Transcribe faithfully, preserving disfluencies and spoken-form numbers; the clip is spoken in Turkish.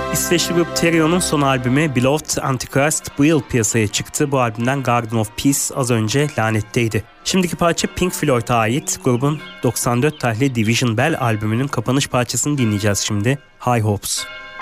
İsveçli grup Therion son albümü Beloved Antichrist bu yıl piyasaya çıktı. Bu albümden Garden of Peace az önce lanetteydi. Şimdiki parça Pink Floyd'a ait. Grubun doksan dört tarihli Division Bell albümünün kapanış parçasını dinleyeceğiz şimdi. High Hopes.